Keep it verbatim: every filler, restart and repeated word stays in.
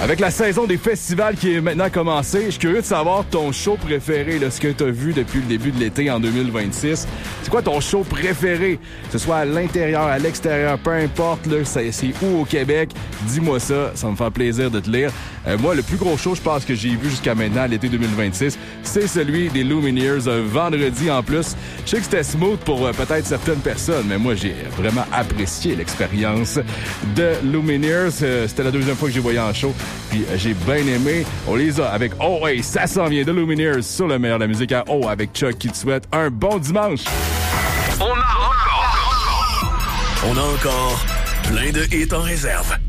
Avec la saison des festivals qui est maintenant commencée, je suis curieux de savoir ton show préféré, là, ce que tu as vu depuis le début de l'été en deux mille vingt-six. C'est quoi ton show préféré? Que ce soit à l'intérieur, à l'extérieur, peu importe, là, c'est, c'est où au Québec? Dis-moi ça, ça me fait plaisir de te lire. Euh, moi, le plus gros show, je pense, que j'ai vu jusqu'à maintenant, à l'été deux mille vingt-six, c'est celui des Lumineers, un vendredi en plus. Je sais que c'était smooth pour euh, peut-être certaines personnes, mais moi, j'ai vraiment apprécié l'expérience de Lumineers. Euh, c'était la deuxième fois que j'ai voyé en show, puis euh, j'ai bien aimé. On les a avec Oh Hey, ça s'en vient de Lumineers sur le meilleur de la musique à Oh avec Chuck qui te souhaite un bon dimanche. On a encore, on a encore plein de hits en réserve.